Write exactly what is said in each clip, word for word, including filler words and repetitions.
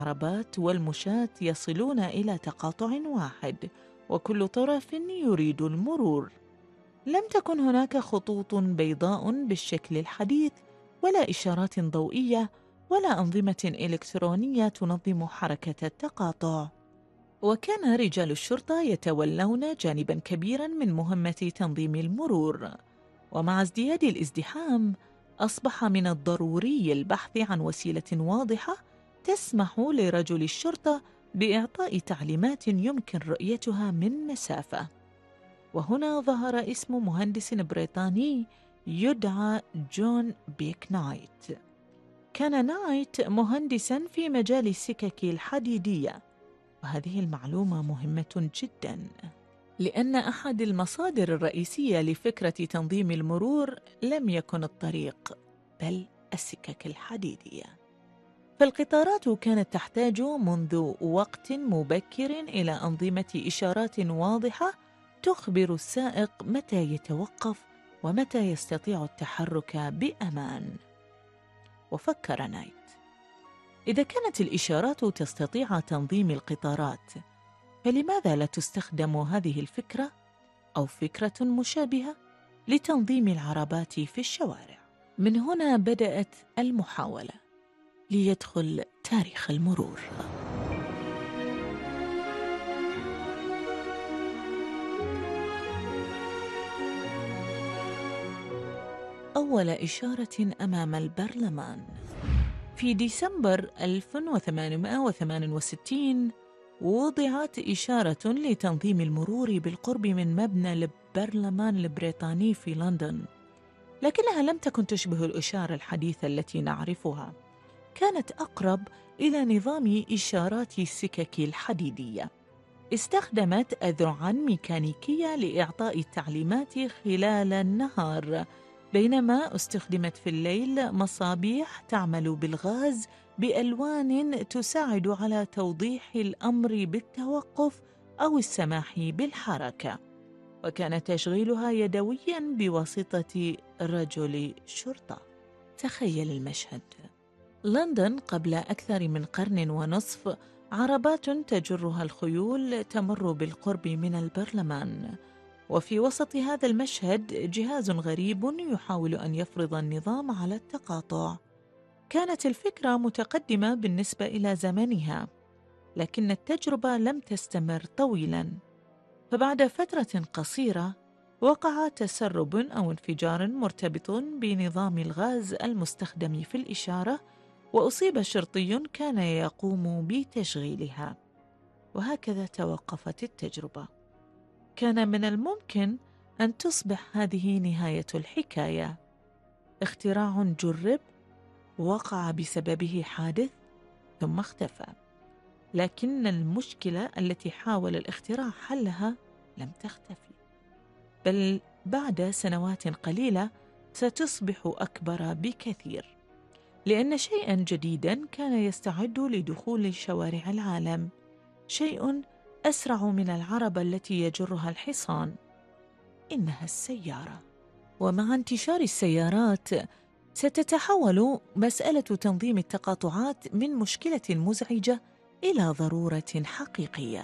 العربات والمشاة يصلون إلى تقاطع واحد، وكل طرف يريد المرور. لم تكن هناك خطوط بيضاء بالشكل الحديث، ولا إشارات ضوئية، ولا أنظمة إلكترونية تنظم حركة التقاطع. وكان رجال الشرطة يتولون جانباً كبيراً من مهمة تنظيم المرور. ومع ازدياد الازدحام، أصبح من الضروري البحث عن وسيلة واضحة تسمح لرجل الشرطة بإعطاء تعليمات يمكن رؤيتها من مسافة. وهنا ظهر اسم مهندس بريطاني يدعى جون بيك نايت. كان نايت مهندساً في مجال السكك الحديدية، وهذه المعلومة مهمة جداً، لأن أحد المصادر الرئيسية لفكرة تنظيم المرور لم يكن الطريق، بل السكك الحديدية. فالقطارات كانت تحتاج منذ وقت مبكر إلى أنظمة إشارات واضحة تخبر السائق متى يتوقف ومتى يستطيع التحرك بأمان. وفكر نايت: إذا كانت الإشارات تستطيع تنظيم القطارات، فلماذا لا تستخدم هذه الفكرة أو فكرة مشابهة لتنظيم العربات في الشوارع؟ من هنا بدأت المحاولة ليدخل تاريخ المرور. أول إشارة أمام البرلمان في ديسمبر ألف وثمانمائة وثمانية وستين، وضعت إشارة لتنظيم المرور بالقرب من مبنى البرلمان البريطاني في لندن، لكنها لم تكن تشبه الإشارة الحديثة التي نعرفها. كانت أقرب إلى نظام إشارات السكك الحديدية. استخدمت أذرعاً ميكانيكية لإعطاء التعليمات خلال النهار، بينما استخدمت في الليل مصابيح تعمل بالغاز بألوان تساعد على توضيح الأمر بالتوقف أو السماح بالحركة. وكان تشغيلها يدوياً بواسطة رجل شرطة. تخيل المشهد: لندن قبل أكثر من قرن ونصف، عربات تجرها الخيول تمر بالقرب من البرلمان، وفي وسط هذا المشهد جهاز غريب يحاول أن يفرض النظام على التقاطع. كانت الفكرة متقدمة بالنسبة إلى زمنها، لكن التجربة لم تستمر طويلاً. فبعد فترة قصيرة وقع تسرب أو انفجار مرتبط بنظام الغاز المستخدم في الإشارة، وأصيب شرطي كان يقوم بتشغيلها، وهكذا توقفت التجربة. كان من الممكن أن تصبح هذه نهاية الحكاية. اختراع جرب، وقع بسببه حادث، ثم اختفى. لكن المشكلة التي حاول الاختراع حلها لم تختفي، بل بعد سنوات قليلة ستصبح أكبر بكثير، لأن شيئاً جديداً كان يستعد لدخول شوارع العالم، شيء أسرع من العربة التي يجرها الحصان. إنها السيارة. ومع انتشار السيارات ستتحول مسألة تنظيم التقاطعات من مشكلة مزعجة إلى ضرورة حقيقية.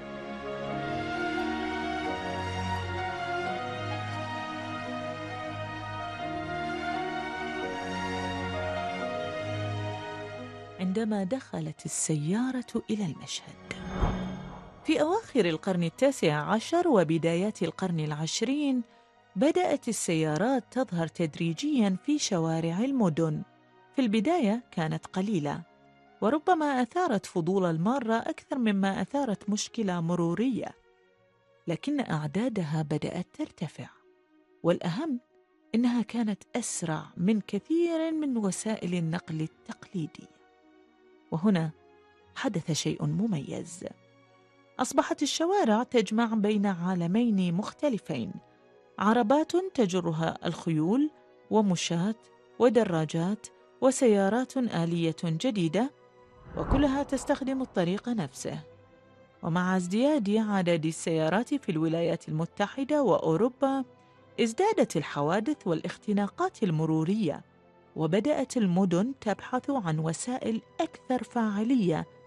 عندما دخلت السيارة إلى المشهد في أواخر القرن التاسع عشر وبدايات القرن العشرين، بدأت السيارات تظهر تدريجياً في شوارع المدن. في البداية كانت قليلة، وربما أثارت فضول المارة أكثر مما أثارت مشكلة مرورية، لكن أعدادها بدأت ترتفع، والأهم إنها كانت أسرع من كثير من وسائل النقل التقليدية. وهنا حدث شيء مميز: أصبحت الشوارع تجمع بين عالمين مختلفين، عربات تجرها الخيول، ومشاة، ودراجات، وسيارات آلية جديدة، وكلها تستخدم الطريق نفسه. ومع ازدياد عدد السيارات في الولايات المتحدة وأوروبا، ازدادت الحوادث والاختناقات المرورية، وبدأت المدن تبحث عن وسائل أكثر فاعلية